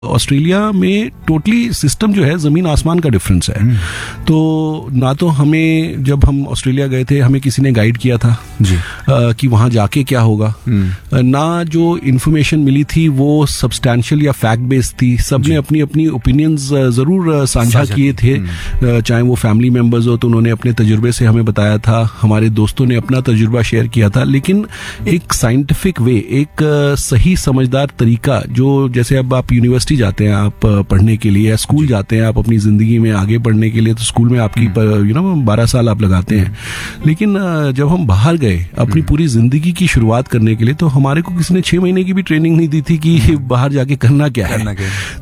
Australia में totally system जो है जमीन आसमान का डिफरेंस है। तो ना तो हमें, जब हम ऑस्ट्रेलिया गए थे, हमें किसी ने गाइड किया था जी कि वहाँ जाके क्या होगा, ना जो इन्फॉर्मेशन मिली थी वो सब्सटैंशियल या फैक्ट बेस्ड थी। सबने अपनी अपनी ओपिनियंस जरूर साझा किए थे, चाहे वो फैमिली मेंबर्स हो तो उन्होंने अपने तजुर्बे से हमें बताया था, हमारे दोस्तों ने अपना तजुर्बा शेयर किया था, लेकिन एक साइंटिफिक वे, एक सही समझदार तरीका, जो जैसे अब आप यूनिवर्सिटी जाते हैं आप पढ़ने के लिए, या स्कूल जाते हैं आप अपनी जिंदगी में आगे बढ़ने के लिए, तो स्कूल में आपकी 12 साल आप लगाते हैं, लेकिन जब हम बाहर गए अपनी पूरी जिंदगी की शुरुआत करने के लिए, तो हमारे को किसी ने 6 महीने की भी ट्रेनिंग नहीं दी थी कि बाहर जाके करना क्या है।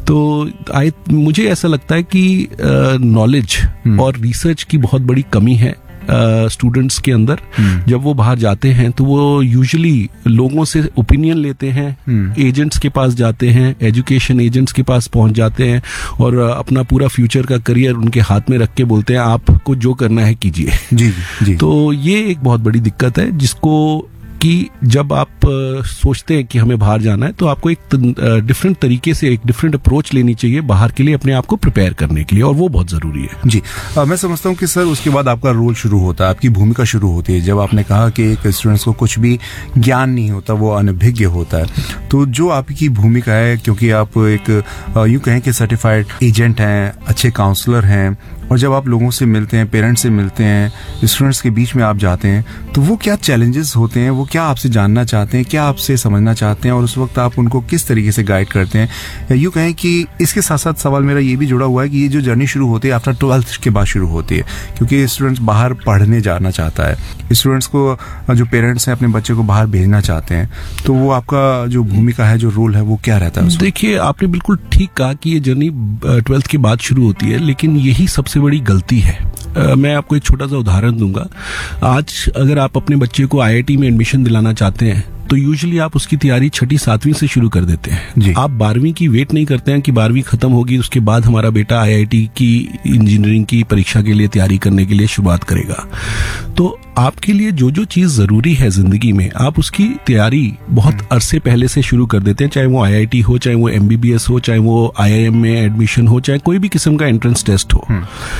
तो मुझे ऐसा लगता है कि नॉलेज और रिसर्च की बहुत बड़ी कमी है स्टूडेंट्स के अंदर। जब वो बाहर जाते हैं तो वो यूजुअली लोगों से ओपिनियन लेते हैं, एजेंट्स के पास जाते हैं, एजुकेशन एजेंट्स के पास पहुंच जाते हैं और अपना पूरा फ्यूचर का करियर उनके हाथ में रख के बोलते हैं आपको जो करना है कीजिए। जी। तो ये एक बहुत बड़ी दिक्कत है, जिसको कि जब आप सोचते हैं कि हमें बाहर जाना है तो आपको एक डिफरेंट तरीके से, एक डिफरेंट अप्रोच लेनी चाहिए बाहर के लिए अपने आप को प्रिपेयर करने के लिए, और वो बहुत जरूरी है। जी, मैं समझता हूँ कि सर उसके बाद आपका रोल शुरू होता है, आपकी भूमिका शुरू होती है। जब आपने कहा कि एक स्टूडेंट्स को कुछ भी ज्ञान नहीं होता, वो अनभिज्ञ होता है, तो जो आपकी भूमिका है, क्योंकि आप एक यूँ कहें कि सर्टिफाइड एजेंट हैं, अच्छे काउंसलर हैं, और जब आप लोगों से मिलते हैं, पेरेंट्स से मिलते हैं, स्टूडेंट्स के बीच में आप जाते हैं, तो वो क्या चैलेंजेस होते हैं, वो क्या आपसे जानना चाहते हैं, क्या आपसे समझना चाहते हैं, और उस वक्त आप उनको किस तरीके से गाइड करते हैं। या यूँ कहें कि इसके साथ साथ सवाल मेरा ये भी जुड़ा हुआ है कि ये जो जर्नी शुरू होती है आफ्टर 12th के बाद शुरू होती है, क्योंकि स्टूडेंट्स बाहर पढ़ने जाना चाहता है, स्टूडेंट्स को, जो पेरेंट्स हैं अपने बच्चे को बाहर भेजना चाहते हैं, तो वो आपका जो भूमिका है, जो रोल है, वो क्या रहता है? देखिए, आपने बिल्कुल ठीक कहा कि ये जर्नी 12th के बाद शुरू होती है, लेकिन यही सबसे बड़ी गलती है। मैं आपको एक छोटा सा उदाहरण दूंगा। आज अगर आप अपने बच्चे को IIT में एडमिशन दिलाना चाहते हैं तो यूजुअली आप उसकी तैयारी 6ठी 7वीं से शुरू कर देते हैं। आप 12वीं की वेट नहीं करते हैं कि 12वीं खत्म होगी उसके बाद हमारा बेटा IIT की इंजीनियरिंग की परीक्षा के लिए तैयारी करने के लिए शुरुआत करेगा। तो आपके लिए जो जो चीज जरूरी है जिंदगी में, आप उसकी तैयारी बहुत अरसे पहले से शुरू कर देते हैं, चाहे वो IIT हो, चाहे वो MBBS हो, चाहे वो IIM में एडमिशन हो, चाहे कोई भी किस्म का एंट्रेंस टेस्ट हो।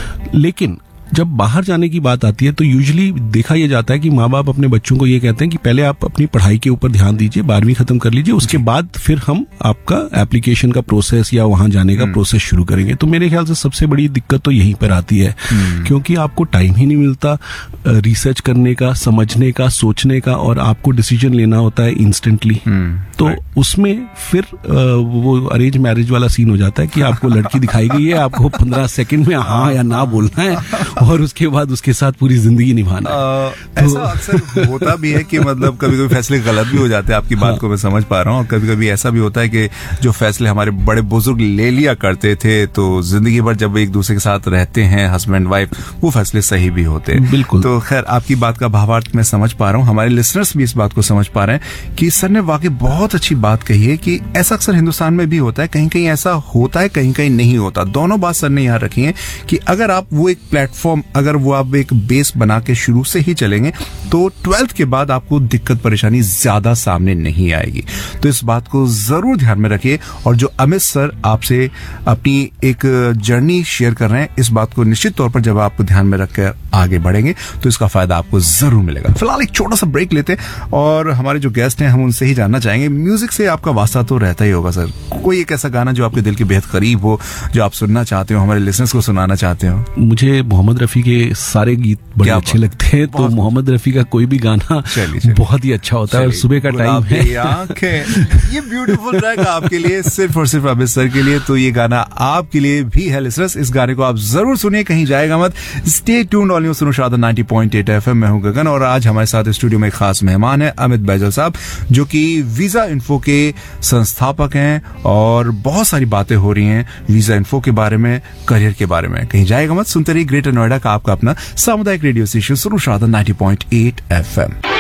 लेकिन जब बाहर जाने की बात आती है तो यूजुअली देखा यह जाता है कि माँ बाप अपने बच्चों को ये कहते हैं कि पहले आप अपनी पढ़ाई के ऊपर ध्यान दीजिए, 12वीं खत्म कर लीजिए, उसके बाद फिर हम आपका एप्लीकेशन का प्रोसेस या वहां जाने का प्रोसेस शुरू करेंगे। तो मेरे ख्याल से सबसे बड़ी दिक्कत तो यहीं पर आती है, क्योंकि आपको टाइम ही नहीं मिलता रिसर्च करने का, समझने का, सोचने का, और आपको डिसीजन लेना होता है इंस्टेंटली। तो उसमें फिर वो अरेंज मैरिज वाला सीन हो जाता है कि आपको लड़की दिखाई गई है, आपको 15 सेकंड में हाँ या ना बोलना है, और उसके बाद उसके साथ पूरी जिंदगी निभाना है। ऐसा अक्सर होता भी है कि मतलब कभी कभी फैसले गलत भी हो जाते हैं, आपकी बात को मैं समझ पा रहा हूँ। और कभी कभी ऐसा भी होता है कि जो फैसले हमारे बड़े बुजुर्ग ले लिया करते थे, तो जिंदगी भर जब एक दूसरे के साथ रहते हैं हस्बैंड वाइफ, वो फैसले सही भी होते हैं। बिल्कुल। तो खैर, आपकी बात का भावार्थ मैं समझ पा रहा हूँ, हमारे लिसनर्स भी इस बात को समझ पा रहे हैं कि सर ने वाकई बहुत अच्छी बात कही है कि ऐसा अक्सर हिंदुस्तान में भी होता है, कहीं कहीं ऐसा होता है, कहीं कहीं नहीं होता। दोनों बात सर ने यहाँ रखी है कि अगर आप वो एक प्लेटफॉर्म, अगर वो आप एक बेस बना के शुरू से ही चलेंगे तो 12th के बाद आपको दिक्कत परेशानी ज्यादा सामने नहीं आएगी। तो इस बात को जरूर ध्यान में रखिए, और जो अमित सर आपसे अपनी एक जर्नी शेयर कर रहे हैं, इस बात को निश्चित तौर पर जब आप ध्यान में रखकर आगे बढ़ेंगे तो इसका फायदा आपको जरूर मिलेगा। फिलहाल एक छोटा सा ब्रेक लेते हैं, और हमारे जो गेस्ट हैं हम उनसे ही जानना चाहेंगे, म्यूजिक से आपका वास्ता तो रहता ही होगा सर, कोई एक ऐसा गाना जो आपके दिल के बेहद करीब हो, जो आप सुनना चाहते हो, हमारे लिसनर्स को सुनाना चाहते हो? मुझे मोहम्मद रफी के सारे गीत बड़े अच्छे लगते हैं, तो मोहम्मद रफी का कोई भी गाना बहुत ही अच्छा होता है, और सुबह का टाइम है। ये ब्यूटीफुल ट्रैक आपके लिए, सिर्फ और सिर्फ अमित सर के लिए, तो ये गाना आपके लिए भी है लिसनर्स। इस गाने को आप जरूर सुनिए, कहीं जाएगा मत। स्टे ट्यून्ड ऑन सुनो शादा 90.8 FM। मैं हूं गगन, और आज हमारे साथ स्टूडियो में एक खास मेहमान है अमित बैजल साहब, जो कि वीजा इन्फो के संस्थापक हैं, और बहुत सारी बातें हो रही हैं वीजा इन्फो के बारे में, करियर के बारे में। कहीं जाएगा मत, सुनते रहिए ग्रेटर नोएडा का आपका अपना सामुदायिक रेडियो स्टेशन सुनो शादा 90.8 FM।